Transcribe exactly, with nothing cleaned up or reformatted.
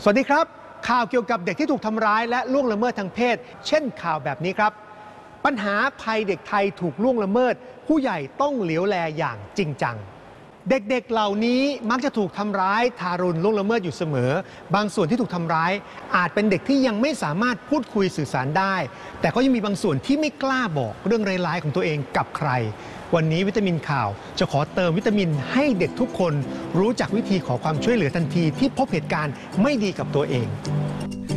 สวัสดีครับข่าวเกี่ยวกับเด็กที่ถูกทำร้ายและล่วงละเมิดทางเพศเช่นข่าวแบบนี้ครับปัญหาภัยเด็กไทยถูกล่วงละเมิดผู้ใหญ่ต้องเหลียวแลอย่างจริงจังเด็กๆเหล่านี้มักจะถูกทำร้ายทารุณล่วงละเมิดอยู่เสมอบางส่วนที่ถูกทำร้ายอาจเป็นเด็กที่ยังไม่สามารถพูดคุยสื่อสารได้แต่ก็ยังมีบางส่วนที่ไม่กล้าบอกเรื่องร้ายๆของตัวเองกับใครวันนี้วิตามินข่าวจะขอเติมวิตามินให้เด็กทุกคนรู้จักวิธีขอความช่วยเหลือทันทีที่พบเหตุการณ์ไม่ดีกับตัวเอง